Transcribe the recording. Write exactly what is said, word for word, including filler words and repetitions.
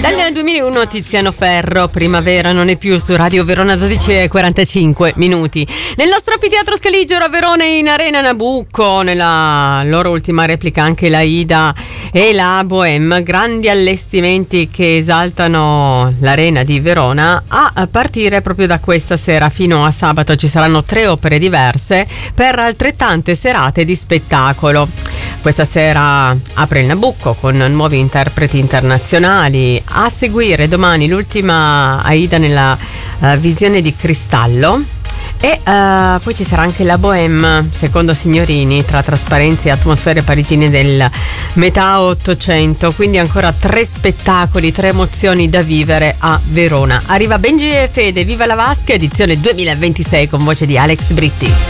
Dal duemilauno Tiziano Ferro, Primavera non è più, su Radio Verona dodici e quarantacinque minuti. Nel nostro anfiteatro Scaligero a Verona, in Arena Nabucco, nella loro ultima replica anche la Ida e la Bohème, grandi allestimenti che esaltano l'Arena di Verona. A partire proprio da questa sera fino a sabato ci saranno tre opere diverse per altrettante serate di spettacolo. Questa sera apre il Nabucco con nuovi interpreti internazionali. A seguire domani l'ultima Aida nella uh, visione di cristallo. E uh, poi ci sarà anche la Bohème, secondo Signorini, tra trasparenze e atmosfere parigine del metà Ottocento. Quindi ancora tre spettacoli, tre emozioni da vivere a Verona. Arriva Benji e Fede, Viva la Vasca, edizione duemilaventisei con voce di Alex Britti.